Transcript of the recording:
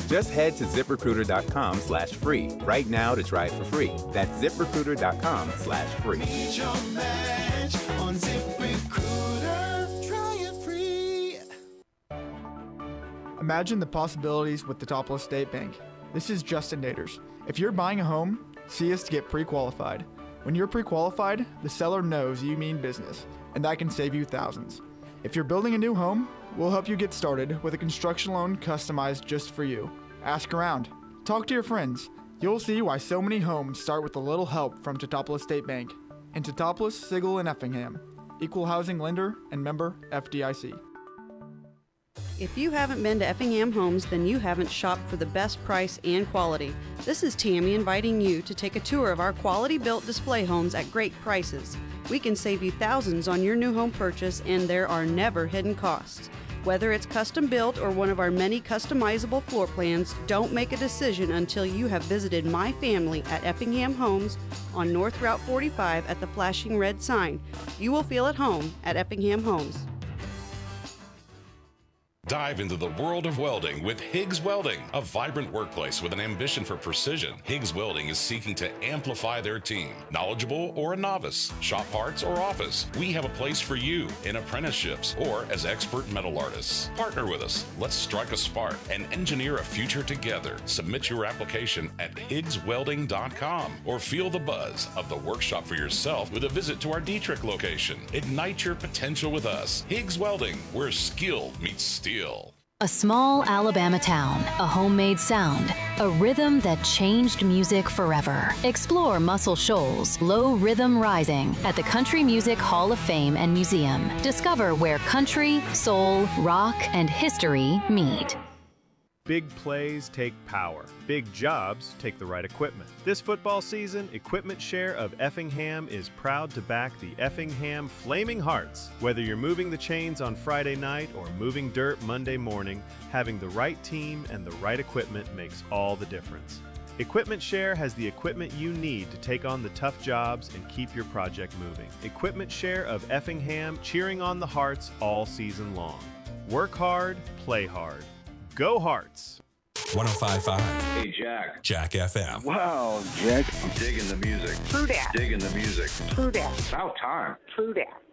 Just head to ZipRecruiter.com/free right now to try it for free. That's ZipRecruiter.com/free. Need your match on ZipRecruiter. Try it free. Imagine the possibilities with the Topless State Bank. This is Justin Naders. If you're buying a home, see us to get pre-qualified. When you're pre-qualified, the seller knows you mean business, and that can save you thousands. If you're building a new home, we'll help you get started with a construction loan customized just for you. Ask around. Talk to your friends. You'll see why so many homes start with a little help from Totopolis State Bank. And Totopolis, Sigel, and Effingham. Equal housing lender and member FDIC. If you haven't been to Effingham Homes, then you haven't shopped for the best price and quality. This is Tammy inviting you to take a tour of our quality-built display homes at great prices. We can save you thousands on your new home purchase, and there are never hidden costs. Whether it's custom built or one of our many customizable floor plans, don't make a decision until you have visited my family at Effingham Homes on North Route 45 at the flashing red sign. You will feel at home at Effingham Homes. Dive into the world of welding with Higgs Welding, a vibrant workplace with an ambition for precision. Higgs Welding is seeking to amplify their team. Knowledgeable or a novice, shop parts or office, we have a place for you in apprenticeships or as expert metal artists. Partner with us. Let's strike a spark and engineer a future together. Submit your application at higgswelding.com or feel the buzz of the workshop for yourself with a visit to our Dietrich location. Ignite your potential with us. Higgs Welding, where skill meets steel. A small Alabama town, a homemade sound, a rhythm that changed music forever. Explore Muscle Shoals Low Rhythm Rising at the Country Music Hall of Fame and Museum. Discover where country, soul, rock, and history meet. Big plays take power. Big jobs take the right equipment. This football season, Equipment Share of Effingham is proud to back the Effingham Flaming Hearts. Whether you're moving the chains on Friday night or moving dirt Monday morning, having the right team and the right equipment makes all the difference. Equipment Share has the equipment you need to take on the tough jobs and keep your project moving. Equipment Share of Effingham, cheering on the Hearts all season long. Work hard, play hard. Go Hearts! 105.5. Hey, Jack. Jack FM. Wow, Jack. I'm digging the music. True that. Digging the music. True that. About time. True that.